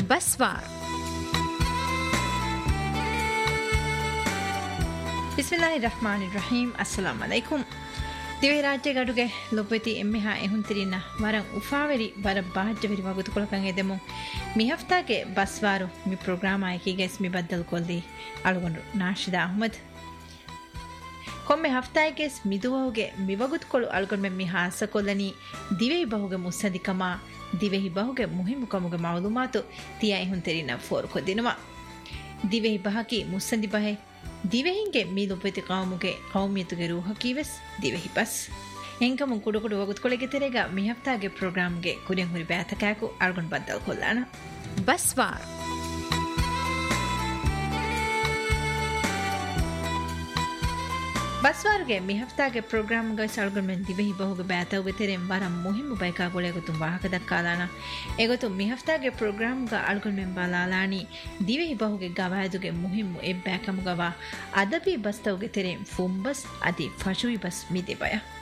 ಬಸ್ವಾರ್. ಬಿಸ್ಮಿಲ್ಲಾಹಿರ್ ರಹ್ಮಾನಿರ್ ರಹೀಂ. ಅಸ್ಸಲಾಮು ಅಲೈಕುಂ. ದಿವೆ ರಾಜ್ಯ ಗಡುಗೆ ಲೊಬ್ಬತಿ ಎಮ್ಮೆಹಾ ಎಹುಂತಿರಿನ ವರಂ ಉಫಾವೆರಿ ಬರ ಬಾಜ್ಜವೆರಿ ವಗುತುಕೊಳಕಂ ಎದೆಮು ಮಿ ಹಫ್ತಾಗೆ ಬಸ್ವಾರು ಮಿ ಪ್ರೋಗ್ರಾಮ್ ಆಯ್ಕೆಗೆ ಮಿ ಬದ್ದಲ್ ಕೊಲ್ದಿ ಅಳುಗೊಂಡು ನಾಶಿದಾ ಅಹ್ಮದ್ ಕೊಮ್ಮೆ ಹಫ್ತಾಯ್ಗೆ ಮಿದುವಹುಗೆ ಮಿವಗುತ್ಕೊಳು ಅಳುಗೊಂಡು ಮಿ ಹಾಸ ಕೊಲ್ಲನಿ ದಿವೆಹಿ ಬಹುಗೆ ಮುಸ್ಸದಿಕಮ ದಿವೆಹಿ ಬಹುಗೆ ಮುಹಿಮುಕಮುಗೆ ಮಾಲೂಮಾತು ತಿಯ ಎಹುಂತಿರಿನ ಫೋರ್ ಕೊದ್ದಿನುವ ದಿವೆಹಿ ಬಹಕಿ ಮುಸ್ಸದಿ ಬಹೆ ದಿವೆಹಿಂಗೆ ಮೀಲುಪತಿ ಕೌಮುಗೆ ಕೌಮಿಯತುಗೆ ರೂಹಕೀವೆಸ್ ದಿವೆಹಿ ಬಸ್ ಎಂಕಮು ಕುಡುಕುಡು ವಗುತ್ಕೊಳೆಗೆ ತೆರೆಗ ಮಿ ಹಫ್ತಾಗೆ ಪ್ರೋಗ್ರಾಮ್ಗೆ ಕುರಿಯಂ ಹುರಿ ಬ್ಯಾತಕಾಕು ಅಳ್ಗೊಂಡು ಬದ್ದಲ್ ಕೊಲ್ಲಾಣ ಬಸ್ವಾರ್. ಬಸ್ವಾರ್ಗೆ ಮಿ ಹಫ್ತಾಗೆ ಪ್ರೋಗ್ರಾಮ್ಗೆ ಸಳ್ಗೊಂಡು ಮೆನ್ ದಿವೆಹಿ ಬಹುಗೆ ಬ್ಯಾತವುಗೆ ತೆರೆಂ ವರಂ ಮುಹಿಮು ಬೈಕಾಗೊಳೆ ಗೊತ್ತು ವಾಹಕ ದಕ್ಕಾಲಾಣ ಎಗೊತ್ತು ಮಿ ಹಫ್ತಾಗೆ ಪ್ರೋಗ್ರಾಮ್ಗೆ ಅಳ್ಗೊಂಡು ಮೆನ್ ಬಾಲಾಲಾಣಿ ದಿವೆಹಿ ಬಹುಗೆ ಗವಾಯದುಗೆ ಮುಹಿಮು ಎಬ್ಬ್ಯಾಕಮುಗವ ಅದಬಿ ಬಸ್ತವುಗೆ ತೆರೆಂ ಫುಂಬಸ್ ಅದಿ ಫಶುಯಿ ಬಸ್ ಮಿದೆ ಬಯ